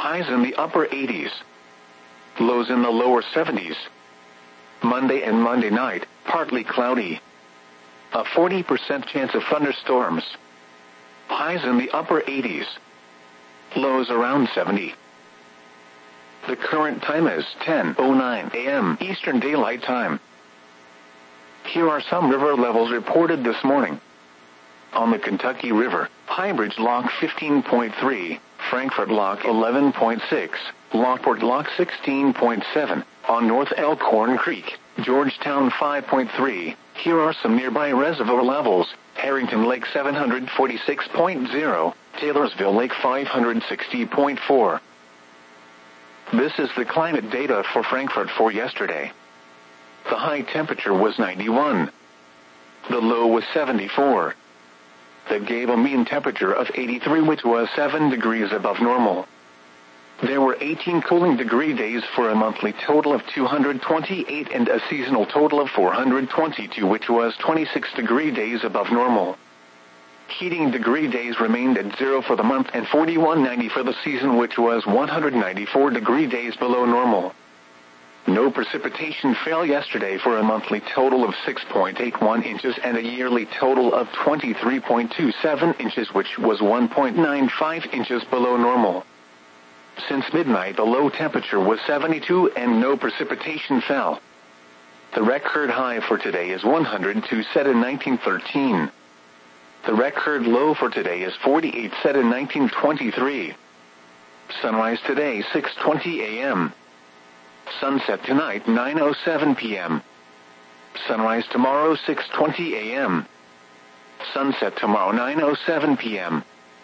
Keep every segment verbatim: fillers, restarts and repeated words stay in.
highs in the upper eighties. Lows in the lower seventies. Monday and Monday night, partly cloudy. A forty percent chance of thunderstorms. Highs in the upper eighties. Lows around seventy. The current time is ten oh nine a m Eastern Daylight Time. Here are some river levels reported this morning. On the Kentucky River, Highbridge Lock fifteen point three, Frankfort Lock eleven point six, Lockport Lock sixteen point seven, on North Elkhorn Creek, Georgetown five point three. Here are some nearby reservoir levels: Harrington Lake seven hundred forty-six point zero, Taylorsville Lake five hundred sixty point four. This is the climate data for Frankfort for yesterday. The high temperature was ninety-one. The low was seventy-four. That gave a mean temperature of eighty-three, which was seven degrees above normal. There were eighteen cooling degree days for a monthly total of two hundred twenty-eight and a seasonal total of four hundred twenty-two, which was twenty-six degree days above normal. Heating degree days remained at zero for the month and forty-one ninety for the season, which was one hundred ninety-four degree days below normal. No precipitation fell yesterday for a monthly total of six point eight one inches and a yearly total of twenty-three point two seven inches, which was one point nine five inches below normal. Since midnight, the low temperature was seventy-two and no precipitation fell. The record high for today is one hundred two, set in nineteen thirteen. The record low for today is forty-eight, set in nineteen twenty-three. Sunrise today six twenty a m Sunset tonight nine oh seven p m Sunrise tomorrow six twenty a m Sunset tomorrow nine oh seven p m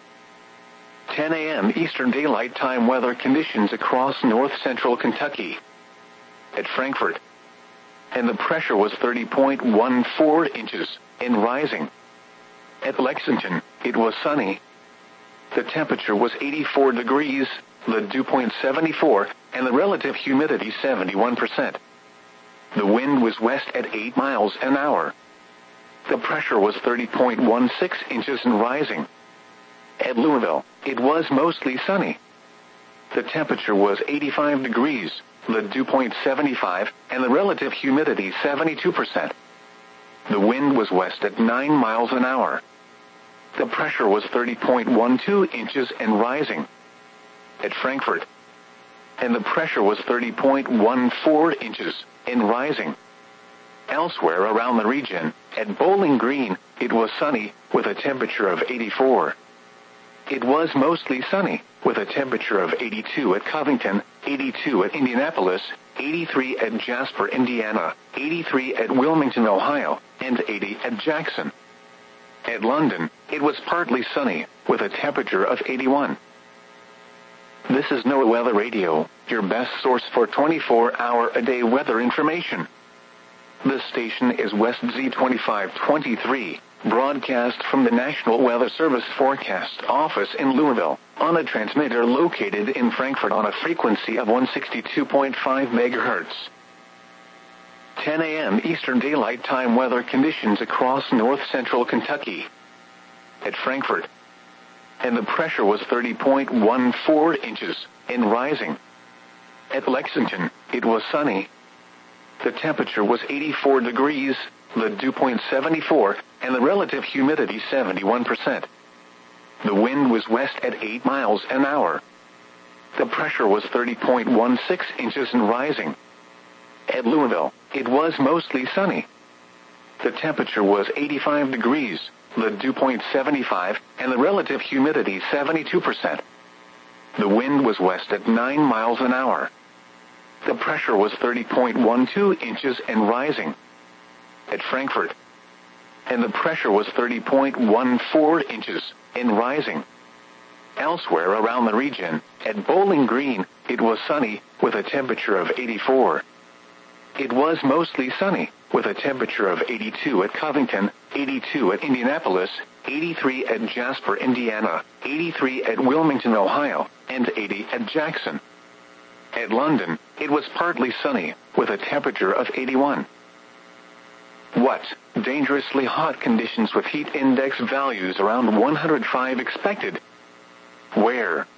ten a m Eastern Daylight Time weather conditions across north-central Kentucky. At Frankfort, and the pressure was thirty point one four inches, and rising. At Lexington, it was sunny. The temperature was eighty-four degrees, the dew point seventy-four, and the relative humidity seventy-one percent. The wind was west at eight miles an hour. The pressure was thirty point one six inches and rising. At Louisville, it was mostly sunny. The temperature was eighty-five degrees, the dew point seventy-five, and the relative humidity seventy-two percent. The wind was west at nine miles an hour. The pressure was thirty point one two inches and rising. At Frankfort, and the pressure was thirty point one four inches, and rising. Elsewhere around the region, at Bowling Green, it was sunny, with a temperature of eighty-four. It was mostly sunny, with a temperature of eighty-two at Covington, eighty-two at Indianapolis, eighty-three at Jasper, Indiana, eighty-three at Wilmington, Ohio, and eighty at Jackson. At London, it was partly sunny, with a temperature of eighty-one. This is NOAA Weather Radio, your best source for twenty-four hour a day weather information. This station is West Z twenty-five twenty-three, broadcast from the National Weather Service Forecast Office in Louisville, on a transmitter located in Frankfort on a frequency of one sixty-two point five megahertz. ten a m Eastern Daylight Time weather conditions across north-central Kentucky. At Frankfort, and the pressure was thirty point one four inches, and rising. At Lexington, it was sunny. The temperature was eighty-four degrees, the dew point seventy-four, and the relative humidity seventy-one percent. The wind was west at eight miles an hour. The pressure was thirty point one six inches and rising. At Louisville, it was mostly sunny. The temperature was eighty-five degrees, the dew point seventy-five, and the relative humidity seventy-two percent. The wind was west at nine miles an hour. The pressure was thirty point one two inches and rising. At Frankfort, and the pressure was thirty point one four inches, and rising. Elsewhere around the region, at Bowling Green, it was sunny, with a temperature of eighty-four. It was mostly sunny, with a temperature of eighty-two at Covington, eighty-two at Indianapolis, eighty-three at Jasper, Indiana, eighty-three at Wilmington, Ohio, and eighty at Jackson. At London, it was partly sunny, with a temperature of eighty-one. What? Dangerously hot conditions with heat index values around one hundred five expected. Where?